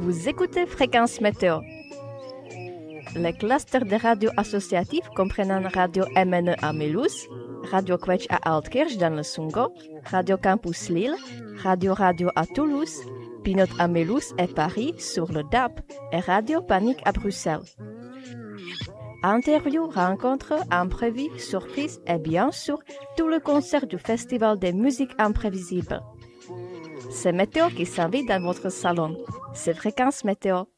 Vous écoutez Fréquence Météo. Les clusters de radios associatifs comprennent Radio MNE à Mulhouse, Radio Quetch à Altkirch dans le Sungo, Radio Campus Lille, Radio à Toulouse, Pinot à Mulhouse et Paris sur le DAB et Radio Panique à Bruxelles. Interviews, rencontres, imprévus, surprises et bien sûr tout le concert du Festival des musiques imprévisibles. C'est Météo qui s'invite dans votre salon. C'est Fréquence Météo.